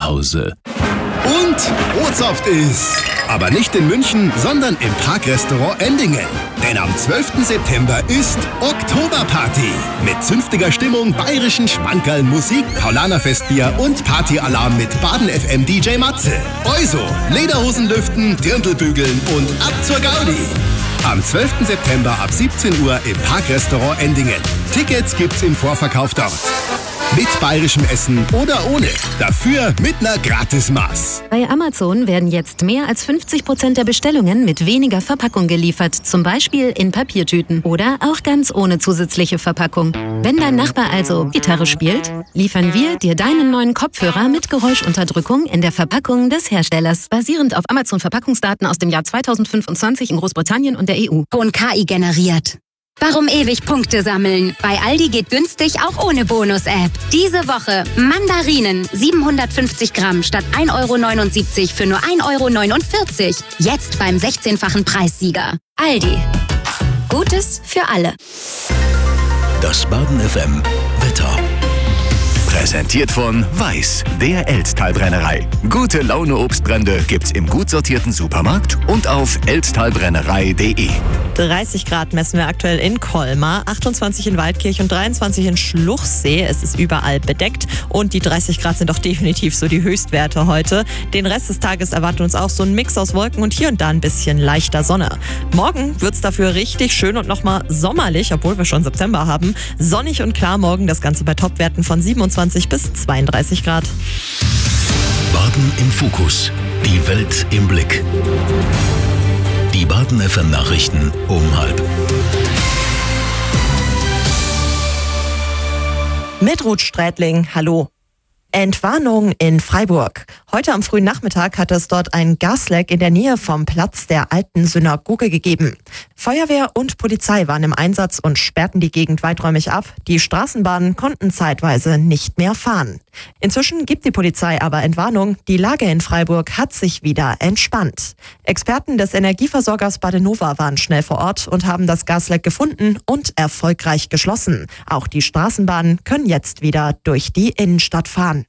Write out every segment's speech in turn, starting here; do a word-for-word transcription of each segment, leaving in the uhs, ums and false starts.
Hause. Und Bootshaft ist. Aber nicht in München, sondern im Parkrestaurant Endingen. Denn am zwölften September ist Oktoberparty. Mit zünftiger Stimmung, bayerischen Schmankerl, Musik, Paulanerfestbier und Partyalarm mit Baden-F M D J Matze. Also, Lederhosen lüften, Dirndlbügeln und ab zur Gaudi. Am zwölften September ab siebzehn Uhr im Parkrestaurant Endingen. Tickets gibt's im Vorverkauf dort. Mit bayerischem Essen oder ohne. Dafür mit einer Gratismaß. Bei Amazon werden jetzt mehr als fünfzig Prozent der Bestellungen mit weniger Verpackung geliefert. Zum Beispiel in Papiertüten oder auch ganz ohne zusätzliche Verpackung. Wenn dein Nachbar also Gitarre spielt, liefern wir dir deinen neuen Kopfhörer mit Geräuschunterdrückung in der Verpackung des Herstellers. Basierend auf Amazon-Verpackungsdaten aus dem Jahr zweitausendfünfundzwanzig in Großbritannien und der E U. Von K I generiert. Warum ewig Punkte sammeln? Bei Aldi geht günstig auch ohne Bonus-App. Diese Woche Mandarinen siebenhundertfünfzig Gramm statt ein Euro neunundsiebzig für nur ein Euro neunundvierzig. Jetzt beim sechzehnfachen Preissieger. Aldi. Gutes für alle. Das Baden F M Wetter. Präsentiert von Weiß, der Elsttalbrennerei. Gute Laune Obstbrände gibt's im gut sortierten Supermarkt und auf elsttalbrennerei punkt de. dreißig Grad messen wir aktuell in Colmar, achtundzwanzig in Waldkirch und dreiundzwanzig in Schluchsee. Es ist überall bedeckt und die dreißig Grad sind doch definitiv so die Höchstwerte heute. Den Rest des Tages erwartet uns auch so ein Mix aus Wolken und hier und da ein bisschen leichter Sonne. Morgen wird's dafür richtig schön und nochmal sommerlich, obwohl wir schon September haben. Sonnig und klar morgen, das Ganze bei Topwerten von siebenundzwanzig bis zweiunddreißig Grad. Baden im Fokus. Die Welt im Blick. Die Baden F M Nachrichten um halb. Mit Ruth Strätling, hallo. Entwarnung in Freiburg. Heute am frühen Nachmittag hat es dort ein Gasleck in der Nähe vom Platz der alten Synagoge gegeben. Feuerwehr und Polizei waren im Einsatz und sperrten die Gegend weiträumig ab. Die Straßenbahnen konnten zeitweise nicht mehr fahren. Inzwischen gibt die Polizei aber Entwarnung. Die Lage in Freiburg hat sich wieder entspannt. Experten des Energieversorgers Badenova waren schnell vor Ort und haben das Gasleck gefunden und erfolgreich geschlossen. Auch die Straßenbahnen können jetzt wieder durch die Innenstadt fahren.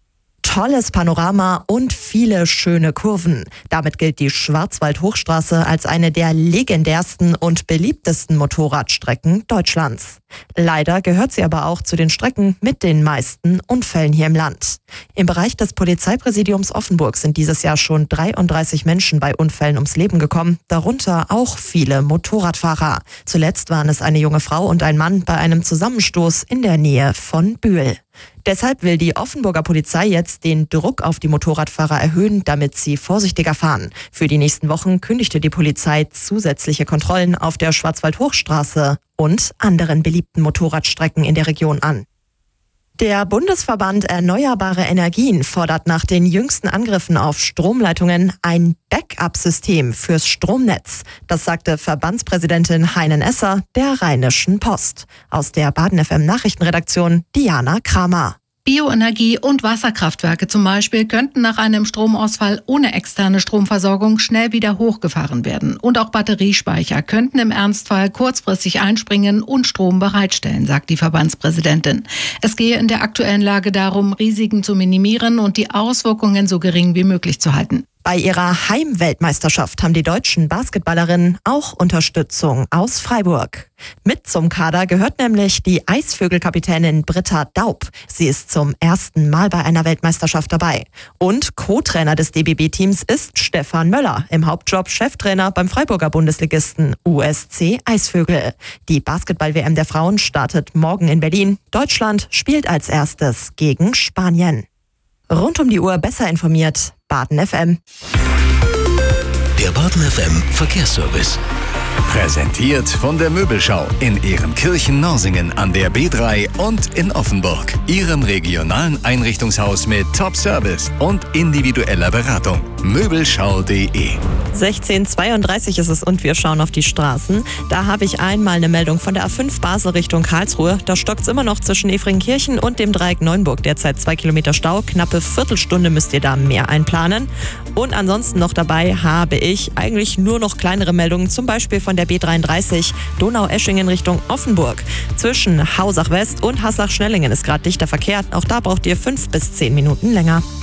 Tolles Panorama und viele schöne Kurven. Damit gilt die Schwarzwald-Hochstraße als eine der legendärsten und beliebtesten Motorradstrecken Deutschlands. Leider gehört sie aber auch zu den Strecken mit den meisten Unfällen hier im Land. Im Bereich des Polizeipräsidiums Offenburg sind dieses Jahr schon dreiunddreißig Menschen bei Unfällen ums Leben gekommen, darunter auch viele Motorradfahrer. Zuletzt waren es eine junge Frau und ein Mann bei einem Zusammenstoß in der Nähe von Bühl. Deshalb will die Offenburger Polizei jetzt den Druck auf die Motorradfahrer erhöhen, damit sie vorsichtiger fahren. Für die nächsten Wochen kündigte die Polizei zusätzliche Kontrollen auf der Schwarzwald-Hochstraße und anderen beliebten Motorradstrecken in der Region an. Der Bundesverband Erneuerbare Energien fordert nach den jüngsten Angriffen auf Stromleitungen ein Backup-System fürs Stromnetz. Das sagte Verbandspräsidentin Heinen Esser der Rheinischen Post. Aus der Baden F M Nachrichtenredaktion Diana Kramer. Bioenergie- und Wasserkraftwerke zum Beispiel könnten nach einem Stromausfall ohne externe Stromversorgung schnell wieder hochgefahren werden. Und auch Batteriespeicher könnten im Ernstfall kurzfristig einspringen und Strom bereitstellen, sagt die Verbandspräsidentin. Es gehe in der aktuellen Lage darum, Risiken zu minimieren und die Auswirkungen so gering wie möglich zu halten. Bei ihrer Heimweltmeisterschaft haben die deutschen Basketballerinnen auch Unterstützung aus Freiburg. Mit zum Kader gehört nämlich die Eisvögel-Kapitänin Britta Daub. Sie ist zum ersten Mal bei einer Weltmeisterschaft dabei. Und Co-Trainer des D B B-Teams ist Stefan Möller, im Hauptjob Cheftrainer beim Freiburger Bundesligisten U S C Eisvögel. Die Basketball-W M der Frauen startet morgen in Berlin. Deutschland spielt als erstes gegen Spanien. Rund um die Uhr besser informiert, Baden F M. Der Baden F M Verkehrsservice. Präsentiert von der Möbelschau in Ehrenkirchen-Norsingen an der B drei und in Offenburg. Ihrem regionalen Einrichtungshaus mit Top-Service und individueller Beratung. Möbelschau punkt de. sechzehn Uhr zweiunddreißig ist es und wir schauen auf die Straßen. Da habe ich einmal eine Meldung von der A fünf Basel Richtung Karlsruhe. Da stockt es immer noch zwischen Efringkirchen und dem Dreieck Neuenburg. Derzeit zwei Kilometer Stau. Knappe Viertelstunde müsst ihr da mehr einplanen. Und ansonsten noch dabei habe ich eigentlich nur noch kleinere Meldungen, zum Beispiel von der B dreiunddreißig Donau-Eschingen Richtung Offenburg. Zwischen Hausach West und Haslach-Schnellingen ist gerade dichter Verkehr. Auch da braucht ihr fünf bis zehn Minuten länger.